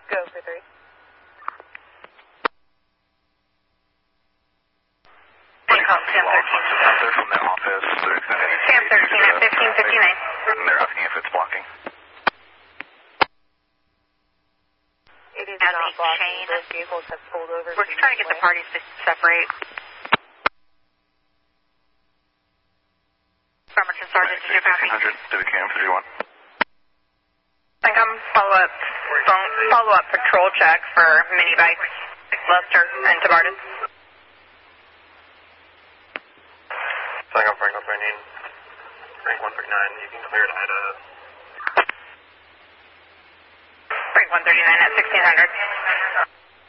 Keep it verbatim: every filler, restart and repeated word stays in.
Go for three. Cam thirteen. They're from their office. They're Cam thirteen at fifteen fifty-nine. And they're asking if it's blocking. It is At not the blocking. chain. Those vehicles have pulled over. We're trying to get the parties to separate. Affirmative, Sergeant, did you copy? sixteen hundred to the Cam three one. I think I'm follow up, follow up patrol check for mini bikes, Lester and Tabardis. Tango Frank one thirty-nine, Frank one thirty-nine, you can clear it at uh Frank one thirty-nine at sixteen hundred.